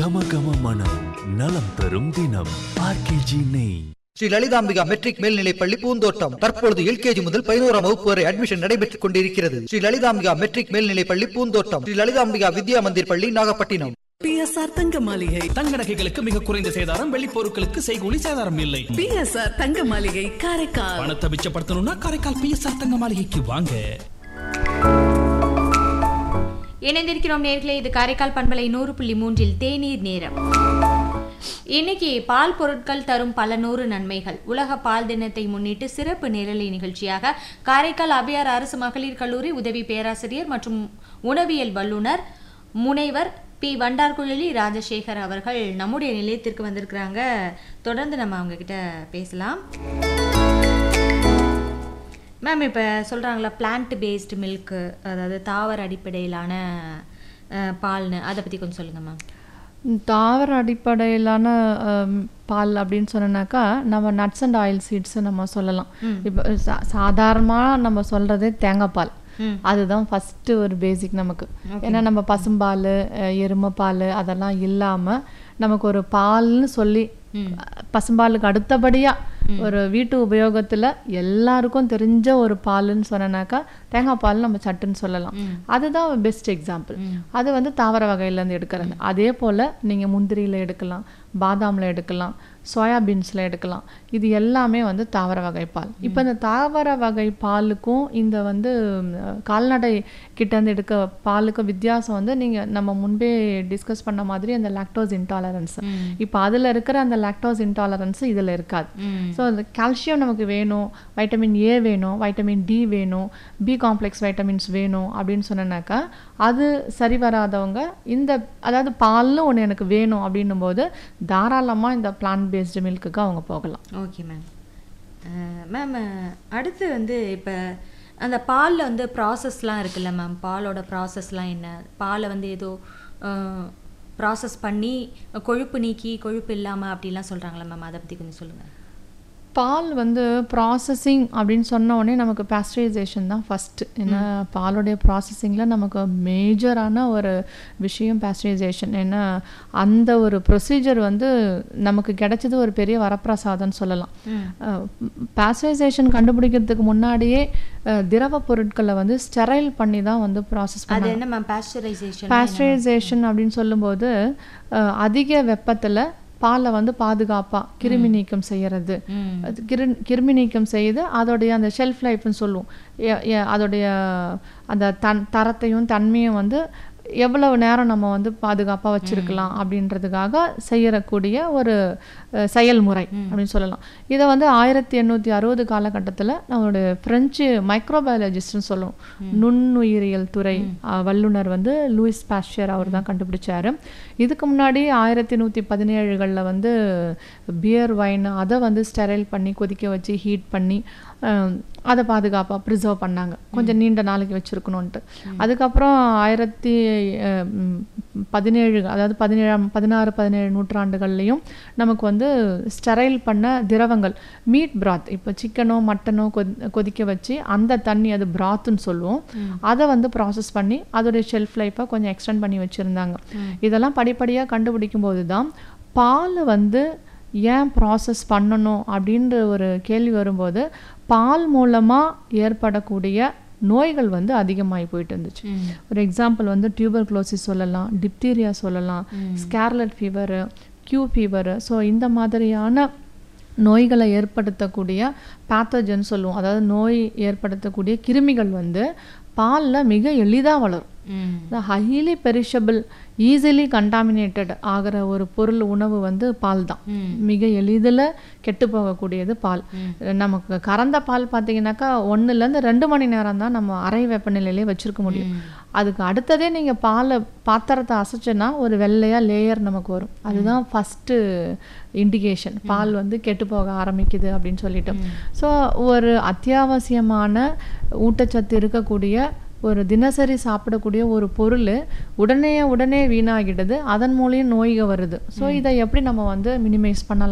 கம கம மனம் நலம் தரும் தினம் ஆர்கேஜி நெய். ஸ்ரீ லலிதாம்பிகா மெட்ரிக் மேல்நிலைப்பள்ளி பூந்தோட்டம். தற்பொழுது எல்கேஜி முதல் 11ஆம் வகுப்பு வரை அட்மிஷன் நடைபெற்றுக் கொண்டிருக்கிறது. ஸ்ரீ லலிதாம்பிகா மெட்ரிக் மேல்நிலைப்பள்ளி பூந்தோட்டம். ஸ்ரீ லலிதாம்பிகா வித்யா மந்திர் பள்ளி, நாகப்பட்டினம். PSR தங்க மாளிகை. தங்க நகைகளுக்கு மிக குறைந்த சேதாரம், வெள்ளி பொருட்களுக்கு செய்கூலி சேதாரம் இல்லை. PSR தங்க மாளிகை, காரைக்கால். பணத்தை மிச்சப்படுத்தணும்னா காரைக்கால் PSR தங்க மாளிகைக்கு வாங்க. இணைந்திருக்கிறோம் நேர்களே, இது காரைக்கால் பண்பலை 100.3 தேநீர் நேரம். இன்னைக்கு பால் பொருட்கள் தரும் பல 100 நன்மைகள் உலக பால் தினத்தை முன்னிட்டு சிறப்பு நேரலை நிகழ்ச்சியாக காரைக்கால் அபியார் அரசு மகளிர் கல்லூரி உதவி பேராசிரியர் மற்றும் உணவியல் வல்லுநர் முனைவர் பி வண்டார்குழலி ராஜசேகர் அவர்கள் நம்முடைய நிலையத்திற்கு வந்திருக்கிறாங்க. தொடர்ந்து நம்ம அவங்க கிட்ட பேசலாம். மேம், இப்போ சொல்கிறாங்களா பிளான்ட் பேஸ்டு மில்க்கு, அதாவது தாவர அடிப்படையிலான பால்னு, அதை பற்றி கொஞ்சம் சொல்லுங்கள் மேம். தாவர அடிப்படையிலான பால் அப்படின்னு சொன்னாக்கா நம்ம நட்ஸ் அண்ட் ஆயில் சீட்ஸ் நம்ம சொல்லலாம். இப்போ சாதாரணமாக நம்ம சொல்கிறதே தேங்காய் பால், அதுதான் ஃபஸ்ட்டு ஒரு பேசிக் நமக்கு. ஏன்னா நம்ம பசும்பால், எருமைப்பால் அதெல்லாம் இல்லாமல் நமக்கு ஒரு பால்னு சொல்லி பசும்பாலுக்கு அடுத்தபடியாக ஒரு வீட்டு உபயோகத்தில் எல்லாருக்கும் தெரிஞ்ச ஒரு பால்னு சொன்னாக்கா தேங்காய் பால் நம்ம சட்டுன்னு சொல்லலாம். அதுதான் பெஸ்ட் எக்ஸாம்பிள். அது வந்து தாவர வகையிலேருந்து எடுக்கிறது. அதே போல் நீங்கள் முந்திரியில் எடுக்கலாம், பாதாமில் எடுக்கலாம், சோயாபீன்ஸில் எடுக்கலாம். இது எல்லாமே வந்து தாவர வகை பால். இப்போ இந்த தாவர வகை பாலுக்கும் இந்த வந்து கால்நடை கிட்டேருந்து எடுக்க பாலுக்கும் வித்தியாசம் வந்து நீங்கள் நம்ம முன்பே டிஸ்கஸ் பண்ண மாதிரி அந்த லாக்டோஸ் இன்டாலரன்ஸ். இப்போ அதில் இருக்கிற அந்த லாக்டோஸ் இன்டாலரன்ஸ் இதில் இருக்காது. ஸோ அந்த கால்சியம் நமக்கு வேணும், வைட்டமின் ஏ வேணும், வைட்டமின் டி வேணும், பி காம்ப்ளெக்ஸ் வைட்டமின்ஸ் வேணும் அப்படின்னு சொன்னாக்கா அது சரி வராதவங்க இந்த அதாவது பால்னு ஒன்று எனக்கு வேணும் அப்படின்னும் போது தாராளமாக இந்த பிளான்ட் பேஸ்டு மில்க்குக்கு அவங்க போகலாம். Okay ma'am. மேம், அடுத்து வந்து இப்போ அந்த பாலில் வந்து ப்ராசஸ்லாம் இருக்குல்ல மேம், பாலோட ப்ராசஸ்லாம் என்ன? பாலை வந்து ஏதோ ப்ராசஸ் பண்ணி கொழுப்பு நீக்கி கொழுப்பு இல்லாமல் அப்படிலாம் சொல்கிறாங்களா மேம், அதை பற்றி கொஞ்சம் சொல்லுங்கள். பால் வந்து ப்ராசஸிங் அப்படின்னு சொன்ன உடனே நமக்கு பாஸ்டரைசேஷன் தான் ஃபஸ்ட்டு. ஏன்னா பாலுடைய ப்ராசஸிங்கில் நமக்கு மேஜரான ஒரு விஷயம் பாஸ்டரைசேஷன். ஏன்னா அந்த ஒரு ப்ரொசீஜர் வந்து நமக்கு கிடைச்சது ஒரு பெரிய வரப்பிரசாதம்னு சொல்லலாம். பாஸ்டரைசேஷன் கண்டுபிடிக்கிறதுக்கு முன்னாடியே திரவ பொருட்களை வந்து ஸ்டெரைல் பண்ணி தான் வந்து ப்ராசஸ் பண்ணி. அது என்ன மேம் பாஸ்டரைசேஷன்? பாஸ்டரைசேஷன் அப்படின்னு சொல்லும்போது அதிக வெப்பத்தில் பாலை வந்து பாதுகாப்பாக கிருமி நீக்கம் செய்கிறது. கிருமி நீக்கம் செய்து அதோடைய அந்த ஷெல்ஃப் லைஃப்னு சொல்லுவோம், அதோடைய அந்த தரத்தையும் தன்மையும் வந்து எவ்வளவு நேரம் நம்ம வந்து பாதுகாப்பாக வச்சுருக்கலாம் அப்படின்றதுக்காக செய்யக்கூடிய ஒரு செயல்முறை அப்படின்னு சொல்லலாம். இதை வந்து 1860 காலகட்டத்தில் நம்மளுடைய ஃப்ரெஞ்சு மைக்ரோபயாலஜிஸ்ட்னு சொல்லுவோம், நுண்ணுயிரியல் துறை வல்லுநர் வந்து லூயிஸ் பாஸ்டியர் அவர் தான் கண்டுபிடிச்சார். இதுக்கு முன்னாடி 1117களில் வந்து பியர் வைன் அதை வந்து ஸ்டெரைல் பண்ணி கொதிக்க வச்சு ஹீட் பண்ணி அதை பாதுகாப்பாக ப்ரிசர்வ் பண்ணாங்க, கொஞ்சம் நீண்ட நாளைக்கு வச்சுருக்கணுன்ட்டு. அதுக்கப்புறம் 17 அதாவது 16-17 நூற்றாண்டுகள்லையும் நமக்கு வந்து ஸ்டெரைல் பண்ண திரவங்கள், மீட் பிராத், இப்போ சிக்கனோ மட்டனோ கொதிக்க வச்சு அந்த தண்ணி அது பிராத்துன்னு சொல்லுவோம், அதை வந்து ப்ராசஸ் பண்ணி அதோடைய ஷெல்ஃப் லைஃப்பை கொஞ்சம் எக்ஸ்டெண்ட் பண்ணி வச்சுருந்தாங்க. இதெல்லாம் படிப்படியாக கண்டுபிடிக்கும் போது தான் பால் வந்து ஏன் ப்ராசஸ் பண்ணணும் அப்படின்ற ஒரு கேள்வி வரும்போது பால் மூலமாக ஏற்படக்கூடிய நோய்கள் வந்து அதிகமாகி போயிட்டு இருந்துச்சு. ஒரு எக்ஸாம்பிள் வந்து டியூபர்குலோசிஸ் சொல்லலாம், டிப்தீரியா சொல்லலாம், scarlet fever, Q fever. So இந்த மாதிரியான நோய்களை ஏற்படுத்தக்கூடிய பேத்தோஜன் சொல்லுவோம், அதாவது நோய் ஏற்படுத்தக்கூடிய கிருமிகள் வந்து பாலில் மிக எளிதாக வளரும். ஹைலி பெரிஷபிள், ஈஸிலி கண்டாமினேட்டட் ஆகிற ஒரு பொருள் உணவு வந்து பால் தான். மிக எளிதில் கெட்டு போகக்கூடியது பால். நமக்கு கறந்த பால் பார்த்தீங்கன்னாக்கா 1-2 மணி நேரம் தான் நம்ம அறை வெப்பநிலையிலே வச்சுருக்க முடியும். அதுக்கு அடுத்ததே நீங்கள் பாத்திரத்தை அசைச்சுன்னா ஒரு வெள்ளையாக லேயர் நமக்கு வரும். அதுதான் ஃபஸ்ட்டு இண்டிகேஷன் பால் வந்து கெட்டு போக ஆரம்பிக்குது அப்படின்னு சொல்லிட்டு. ஸோ ஒரு அத்தியாவசியமான ஊட்டச்சத்து இருக்கக்கூடிய ஒரு தினசரி சாப்பிடக்கூடிய ஒரு பொருள் உடனே வீணாகிடுது, அதன் மூலியம் நோய்கள் வருது. ஸோ இதை எப்படி நம்ம வந்து மினிமைஸ் பண்ணலாம்